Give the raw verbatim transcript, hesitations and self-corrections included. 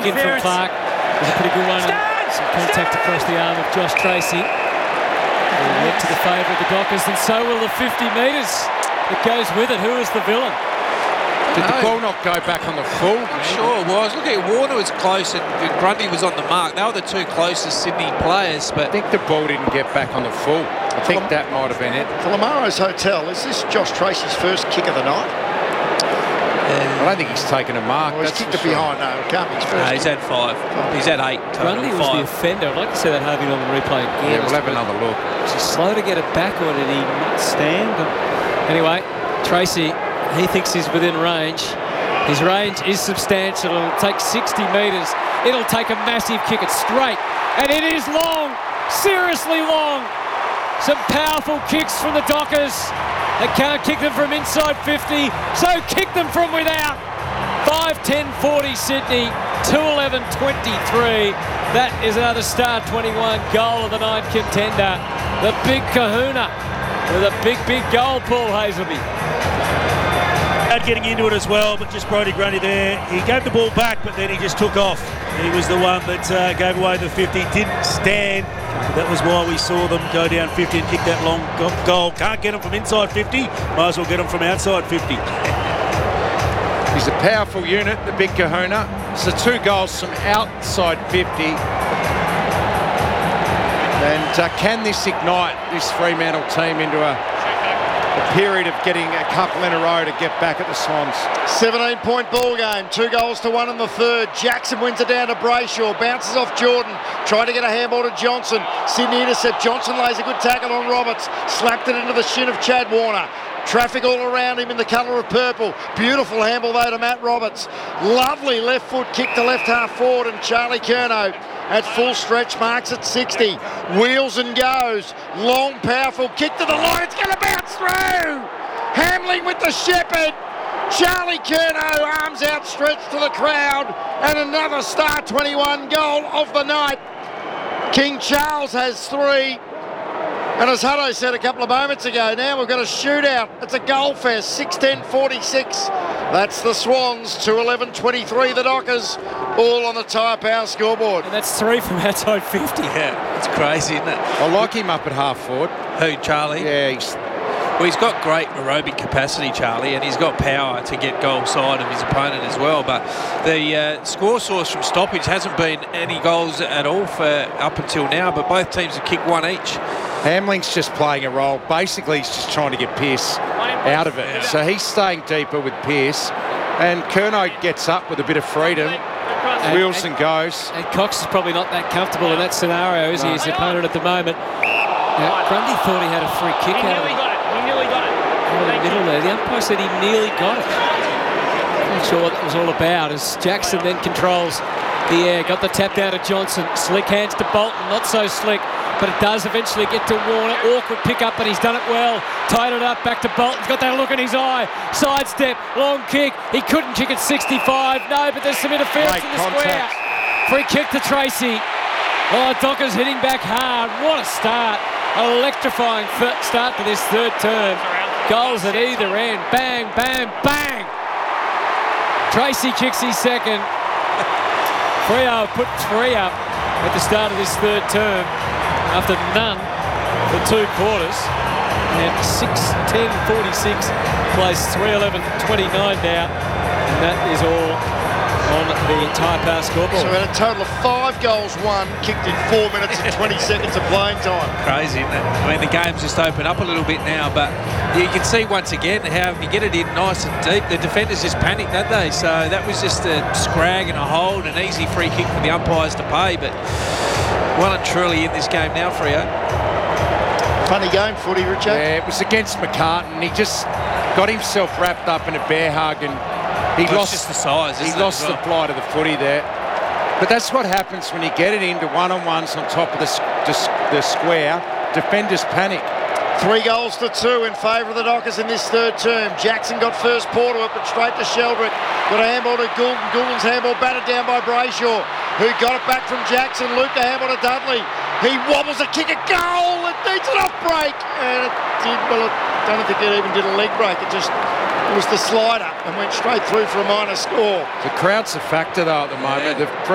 in from Clark. It was a pretty good one. And some contact across the arm of Josh Tracy. It went to the favour of the Dockers, and so will the fifty metres that goes with it. Who is the villain? Did the ball not go back on the full? I'm sure it was. Look at Warner was close and Grundy was on the mark. They were the two closest Sydney players. But I think the ball didn't get back on the full. I think that might have been it. The Lamaro's Hotel, is this Josh Tracy's first kick of the night? I don't think he's taken a mark. Well, he's That's kicked for it sure. behind. No, it can't be his first. no, he's had five. He's had eight. Total, Grundy was five. the offender. I'd like to see that Harvey on the replay again. Yeah, we'll have another look. Was he slow to get it back, or did he not stand? Anyway, Tracy, he thinks he's within range. His range is substantial. It'll take sixty metres. It'll take a massive kick. It's straight. And it is long. Seriously long. Some powerful kicks from the Dockers. They can't kick them from inside fifty, so kick them from without. five ten forty Sydney, two eleven twenty-three. That is another Star twenty-one goal of the night contender. The big kahuna with a big, big goal, Paul Hazelby. Getting into it as well, but just Brodie Grundy there. He gave the ball back, but then he just took off. He was the one that uh, gave away the fifty. Didn't stand. That was why we saw them go down fifty and kick that long goal. Can't get them from inside fifty. Might as well get them from outside fifty. He's a powerful unit, the big kahuna. So two goals from outside fifty. And uh, can this ignite this Fremantle team into a, a period of getting a couple in a row to get back at the Swans? seventeen point ball game, two goals to one in the third. Jackson wins it down to Brayshaw, bounces off Jordan, trying to get a handball to Johnson. Sydney intercept. Johnson lays a good tackle on Roberts, slapped it into the shin of Chad Warner. Traffic all around him in the colour of purple. Beautiful handball though to Matt Roberts. Lovely left foot kick to left half forward, and Charlie Curnow at full stretch marks at sixty. Wheels and goes. Long, powerful kick to the line. It's going to bounce through. Hamling with the shepherd. Charlie Curnow, arms outstretched to the crowd, and another Star twenty-one goal of the night. King Charles has three. And as Hutto said a couple of moments ago, now we've got a shootout. It's a goal fest, six ten forty-six. That's the Swans, two eleven twenty-three the Dockers, all on the Tyre Power scoreboard. And that's three from outside fifty. Yeah, it's crazy, isn't it? I like him up at half forward. Who, Charlie? Yeah, he's Well, he's got great aerobic capacity, Charlie, and he's got power to get goal side of his opponent as well. But the uh, score source from stoppage hasn't been any goals at all for up until now, but both teams have kicked one each. Hamling's just playing a role. Basically, he's just trying to get Pearce out of it. Yeah. So he's staying deeper with Pearce. And Curnow gets up with a bit of freedom. And- Wheels and- and goes. And Cox is probably not that comfortable in that scenario, is he, his opponent at the moment? Now, Grundy thought he had a free kick out of it. He nearly got it. In the middle there. The umpire said he nearly got it. Not sure what that was all about, as Jackson then controls the air. Got the tap down to Johnson. Slick hands to Bolton. Not so slick, but it does eventually get to Warner. Awkward pick up, but he's done it well. Tied it up, back to Bolton. He's got that look in his eye. Sidestep, long kick. He couldn't kick at sixty-five. No, but there's some interference Great in the contact. square. Free kick to Tracy. Oh, Dockers hitting back hard. What a start. Electrifying th- start to this third term. Goals at either end. Bang, bang, bang. Tracy kicks his second. Freo put three up at the start of this third term after none for two quarters. And six ten forty-six plays three eleven twenty-nine now. And that is all on the entire Power scoreboard. So we had a total of five goals won, kicked in four minutes and twenty seconds of playing time. Crazy, isn't it? I mean, the game's just opened up a little bit now, but you can see once again how if you get it in nice and deep, the defenders just panic, don't they? So that was just a scrag and a hold, an easy free kick for the umpires to pay, but well and truly in this game now, Freo. Funny game, footy, Richard. Yeah, it was against McCartan. He just got himself wrapped up in a bear hug, and he Well, lost it's just the size, He isn't it, lost as the well? flight of the footy there. But that's what happens when you get it into one-on-ones on top of the, s- the, s- the square. Defenders panic. Three goals to two in favour of the Dockers in this third term. Jackson got first paw to it, but straight to Sheldrick. Got a handball to Goulden. Goulden's handball batted down by Brayshaw, who got it back from Jackson. Looped a handball to Dudley. He wobbles a kick, a goal. It needs an off break, and it did. Well, I don't think it even did a leg break. It just it was the slider and went straight through for a minor score. The crowd's a factor though at the moment. Yeah. The